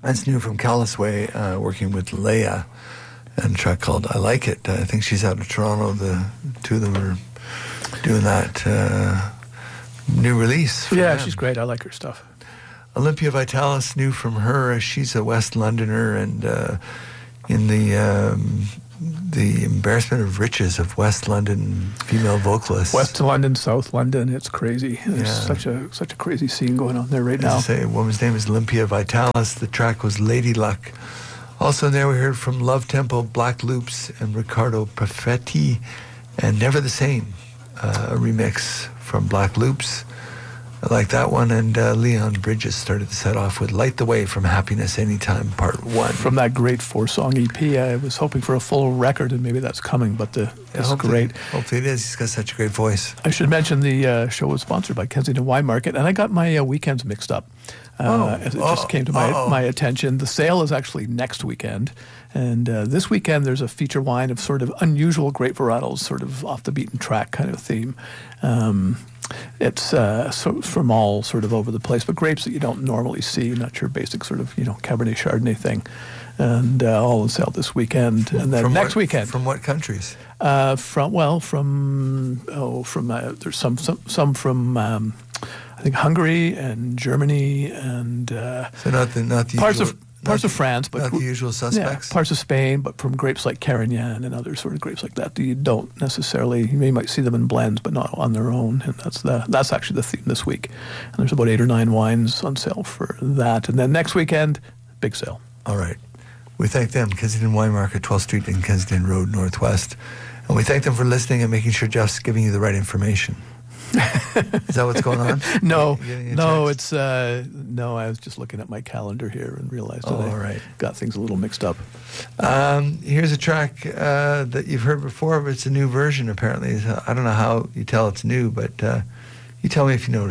That's new from Callisway, working with Leia, and a track called I Like It. I think she's out of Toronto. The two of them are doing that new release. Yeah, she's great. I like her stuff. Olympia Vitalis, new from her. She's a West Londoner, and in the embarrassment of riches of West London female vocalists. West London, South London, it's crazy. There's such a crazy scene going on there right now. As I say, a woman's name is Olympia Vitalis. The track was Lady Luck. Also in there we heard from Love Tempo, Black Loops, and Riccardo Perfetti, and Never the Same, a remix from Black Loops. I like that one. And Leon Bridges started the set off with Light the Way from Happiness Anytime, Part 1. From that great 4-song EP. I was hoping for a full record, and maybe that's coming, but it's great. Hopefully it is. He's got such a great voice. I should mention the show was sponsored by Kensington Wine Market, and I got my weekends mixed up. It just came to my attention. The sale is actually next weekend. And this weekend, there's a feature wine of sort of unusual grape varietals, sort of off the beaten track kind of theme. It's from all sort of over the place, but grapes that you don't normally see, not your basic sort of, Cabernet Chardonnay thing. And all on sale this weekend. And then next weekend. From what countries? There's some from I think Hungary and Germany and so not the parts of France, but not the usual suspects. Yeah, parts of Spain, but from grapes like Carignan and other sort of grapes like that you don't necessarily. You might see them in blends, but not on their own. And that's actually the theme this week. And there's about 8 or 9 wines on sale for that. And then next weekend, big sale. All right, we thank them, Kensington Wine Market, 12th Street and Kensington Road Northwest, and we thank them for listening and making sure Jeff's giving you the right information. Is that what's going on? No, it's no. I was just looking at my calendar here and realized that I got things a little mixed up. Here's a track that you've heard before, but it's a new version apparently. I don't know how you tell it's new, but you tell me if you notice.